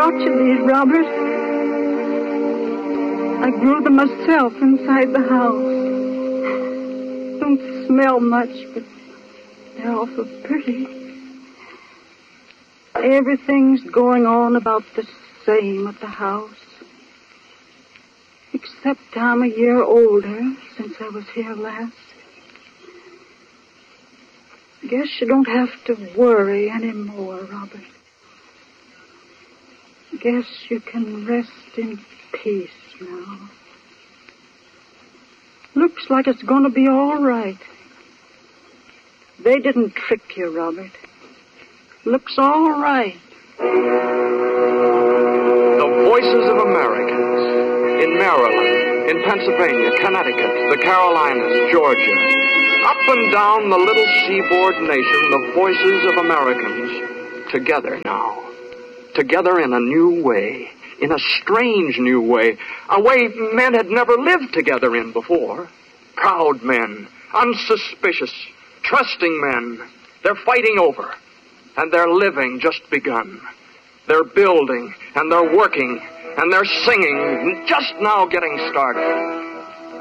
brought you these, Robert. I grew them myself inside the house. Don't smell much, but they're awful pretty. Everything's going on about the same at the house. Except I'm a year older since I was here last. Guess you don't have to worry anymore, Robert. Guess you can rest in peace now. Looks like it's going to be all right. They didn't trick you, Robert. Looks all right. The Voices of Americans. In Maryland, in Pennsylvania, Connecticut, the Carolinas, Georgia. Up and down the little seaboard nation, the Voices of Americans. Together now. Together in a new way. In a strange new way. A way men had never lived together in before. Proud men. Unsuspicious. Trusting men. They're fighting over. And their living just begun. They're building, and they're working, and they're singing, just now getting started.